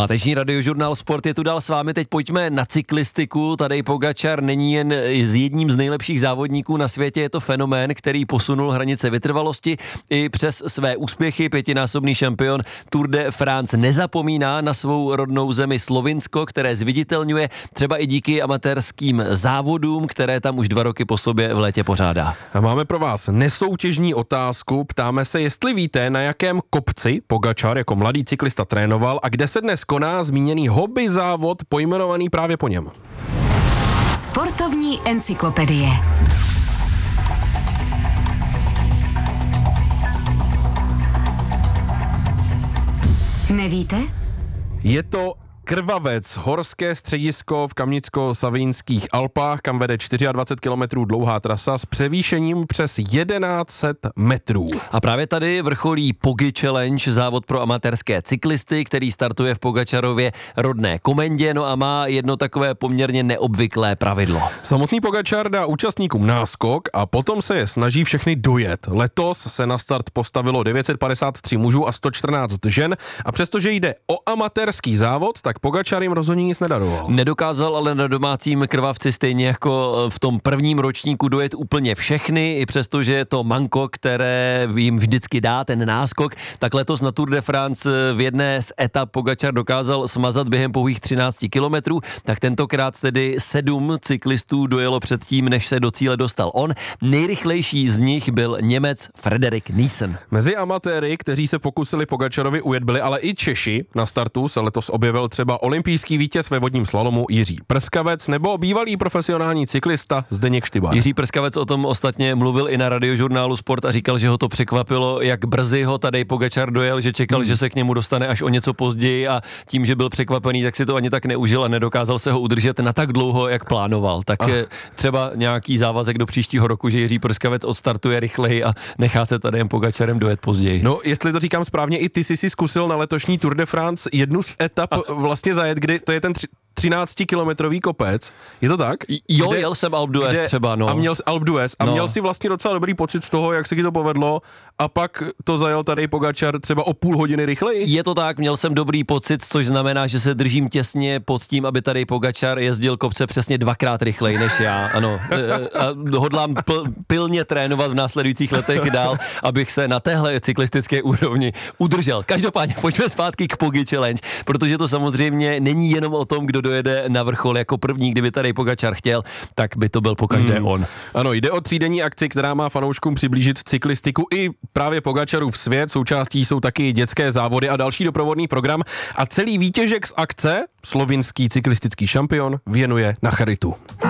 Páteční radiožurnál Sport je tu dál s vámi, teď pojďme na cyklistiku. Tadej Pogačar není jen jedním z nejlepších závodníků na světě, je to fenomén, který posunul hranice vytrvalosti i přes své úspěchy. Pětinásobný šampion Tour de France nezapomíná na svou rodnou zemi Slovinsko, které zviditelňuje třeba i díky amatérským závodům, které tam už 2 roky po sobě v létě pořádá. A máme pro vás nesoutěžní otázku. Ptáme se, jestli víte, na jakém kopci Pogačar jako mladý cyklista trénoval a kde se dnes koná zmíněný hobby závod pojmenovaný právě po něm. Sportovní encyklopedie. Nevíte? Je to Krvavec, horské středisko v Kamnicko-Savínských Alpách, kam vede 24 km dlouhá trasa s převýšením přes 1100 metrů. A právě tady vrcholí Pogi Challenge, závod pro amatérské cyklisty, který startuje v Pogačarově rodné Komendě, no a má jedno takové poměrně neobvyklé pravidlo. Samotný Pogačar dá účastníkům náskok a potom se je snaží všechny dojet. Letos se na start postavilo 953 mužů a 114 žen a přestože jde o amatérský závod, tak Pogačar jim rozhodně nic nedaroval. Nedokázal ale na domácím Krvavci stejně jako v tom prvním ročníku dojet úplně všechny, i přesto, že je to manko, které jim vždycky dá ten náskok, tak letos na Tour de France v jedné z etap Pogačar dokázal smazat během pouhých 13 kilometrů, tak tentokrát tedy 7 cyklistů dojelo předtím, než se do cíle dostal on. Nejrychlejší z nich byl Němec Frederik Niesen. Mezi amatéry, kteří se pokusili Pogačarovi ujet, byli ale i Češi. Na startu se letos objevil třeba olympijský vítěz ve vodním slalomu Jiří Prskavec nebo bývalý profesionální cyklista Zdeněk Štybar. Jiří Prskavec o tom ostatně mluvil i na radiožurnálu Sport a říkal, že ho to překvapilo, jak brzy ho Tadej Pogačar dojel, že čekal, že se k němu dostane až o něco později a tím, že byl překvapený, tak si to ani tak neužil a nedokázal se ho udržet na tak dlouho, jak plánoval. Tak třeba nějaký závazek do příštího roku, že Jiří Prskavec odstartuje rychleji a nechá se Tadejem Pogačarem dojet později. No, jestli to říkám správně, i ty jsi si zkusil na letošní Tour de France jednu z etap vlastně zajet, kdy to je ten 13-kilometrový kopec, je to tak? Jo, jel jsem Alpe d'Huez třeba, no. A měl jsi Alpe d'Huez a měl si vlastně docela dobrý pocit z toho, jak se ti to povedlo a pak to zajel tady Pogačar třeba o půl hodiny rychleji? Je to tak, měl jsem dobrý pocit, což znamená, že se držím těsně pod tím, aby tady Pogačar jezdil kopce přesně 2krát rychleji než já, ano. A hodlám pilně trénovat v následujících letech dál, abych se na téhle cyklistické úrovni udržel. Každopádně pojďme zpátky k Pogi Challenge, protože to samozřejmě není jenom o tom, kdo dojede na vrchol jako první. Kdyby tady Pogačar chtěl, tak by to byl pokaždé on. Ano, jde o třídenní akci, která má fanouškům přiblížit cyklistiku i právě Pogačarův svět. Součástí jsou taky dětské závody a další doprovodný program a celý výtěžek z akce slovinský cyklistický šampion věnuje na charitu.